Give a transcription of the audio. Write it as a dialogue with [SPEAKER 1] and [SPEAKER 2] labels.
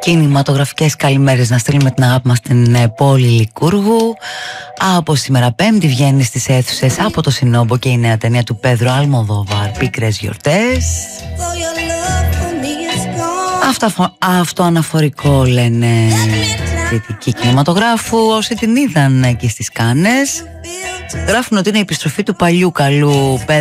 [SPEAKER 1] Κινηματογραφικές καλημέρες να στείλουμε την αγάπη μας στην πόλη Λικούργου. Από σήμερα Πέμπτη βγαίνει στις αίθουσες από το Σινόμπο και η νέα ταινία του Πέδρο Αλμοδόβαρ, Πίκρες γιορτές. Αυτό αναφορικό λένε κριτικοί κινηματογράφου. Όσοι την είδαν εκεί στις Κάνες γράφουν ότι είναι η επιστροφή του παλιού καλού